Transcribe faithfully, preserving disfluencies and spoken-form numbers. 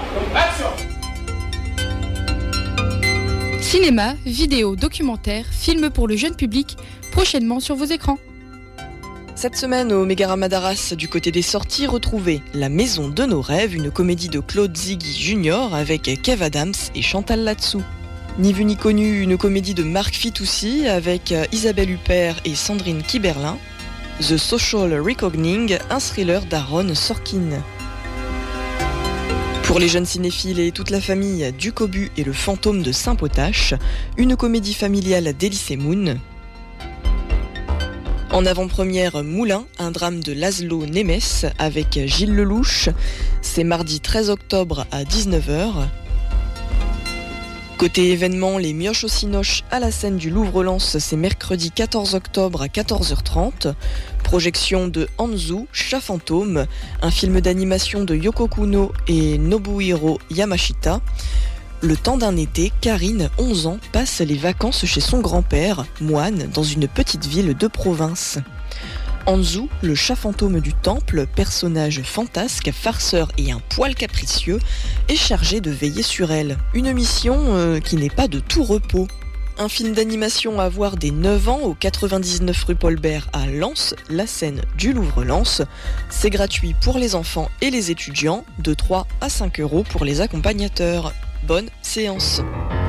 Action. Cinéma, vidéo, documentaire, films pour le jeune public, prochainement sur vos écrans. Cette semaine, au Mégarama d'Arras, du côté des sorties, retrouvez La Maison de nos rêves, une comédie de Claude Ziggy junior avec Kev Adams et Chantal Latsou. Ni vu ni connu, une comédie de Marc Fitoussi avec Isabelle Huppert et Sandrine Kiberlin. The Social Reckoning, un thriller d'Aaron Sorkin. Pour les jeunes cinéphiles et toute la famille, Du Cobu et le fantôme de Saint-Potache, une comédie familiale d'Elysée Moon. En avant-première, Moulin, un drame de Laszlo Nemes avec Gilles Lelouch. C'est mardi treize octobre à dix-neuf heures. Côté événement, les Mioches au Cinoche à la scène du Louvre-Lens, c'est mercredi quatorze octobre à quatorze heures trente. Projection de Hanzu, Chat fantôme, un film d'animation de Yoko Kuno et Nobuhiro Yamashita. Le temps d'un été, Karine, onze ans, passe les vacances chez son grand-père, moine, dans une petite ville de province. Hanzu, le chat fantôme du temple, personnage fantasque, farceur et un poil capricieux, est chargé de veiller sur elle. Une mission euh, qui n'est pas de tout repos. Un film d'animation à voir dès neuf ans au quatre-vingt-dix-neuf rue Paul Bert à Lens, la scène du Louvre-Lens. C'est gratuit pour les enfants et les étudiants, de trois à cinq euros pour les accompagnateurs. Bonne séance.